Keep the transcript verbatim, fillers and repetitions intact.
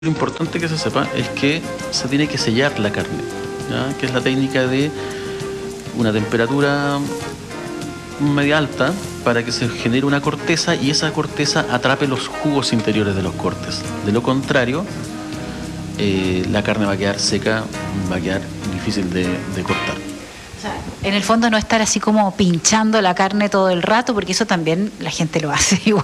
Lo importante que se sepa es que se tiene que sellar la carne, ¿ya? Que es la técnica de una temperatura media alta para que se genere una corteza y esa corteza atrape los jugos interiores de los cortes. De lo contrario, eh, la carne va a quedar seca, va a quedar difícil de, de cortar. O sea, en el fondo no estar así como pinchando la carne todo el rato, porque eso también la gente lo hace igual.